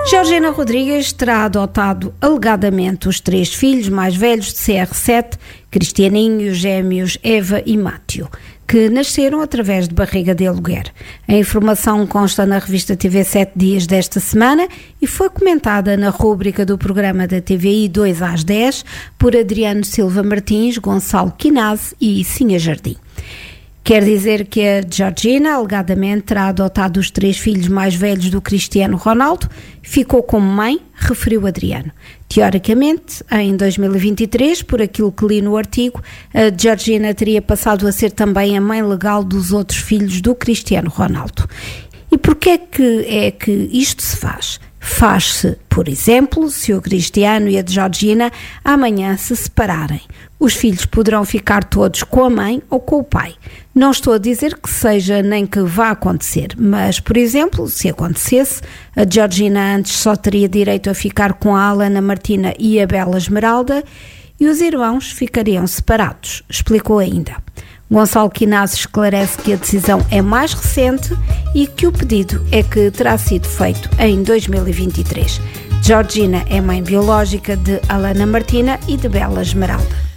Georgina Rodrigues terá adotado alegadamente os 3 filhos mais velhos de CR7, Cristianinho e os gêmeos Eva e Máteo, que nasceram através de barriga de aluguer. A informação consta na revista TV 7 Dias desta semana e foi comentada na rúbrica do programa da TVI 2 às 10 por Adriano Silva Martins, Gonçalo Quinazzi e Sinha Jardim. Quer dizer que a Georgina, alegadamente, terá adotado os 3 filhos mais velhos do Cristiano Ronaldo, ficou como mãe, referiu Adriano. Teoricamente, em 2023, por aquilo que li no artigo, a Georgina teria passado a ser também a mãe legal dos outros filhos do Cristiano Ronaldo. E porquê é que isto se faz? Faz-se, por exemplo, se o Cristiano e a Georgina amanhã se separarem. Os filhos poderão ficar todos com a mãe ou com o pai. Não estou a dizer que seja nem que vá acontecer, mas, por exemplo, se acontecesse, a Georgina antes só teria direito a ficar com a Alana Martina e a Bela Esmeralda e os irmãos ficariam separados, explicou ainda. Gonçalo Quinazzi esclarece que a decisão é mais recente e que o pedido é que terá sido feito em 2023. Georgina é mãe biológica de Alana Martina e de Bela Esmeralda.